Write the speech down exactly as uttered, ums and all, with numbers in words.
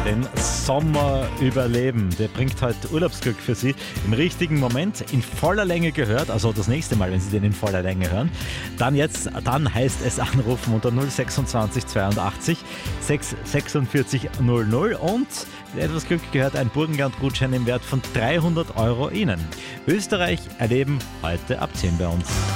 den Sommer überleben. Der bringt heute Urlaubsglück für Sie im richtigen Moment, in voller Länge gehört, also das nächste Mal, wenn Sie den in voller Länge hören. Dann jetzt, dann heißt es anrufen unter null sechsundzwanzig zweiundachtzig sechs sechsundvierzig null null und etwas Glück gehört ein Burgenland-Gutschein im Wert von dreihundert Euro Ihnen. Österreich erleben heute ab zehn bei uns.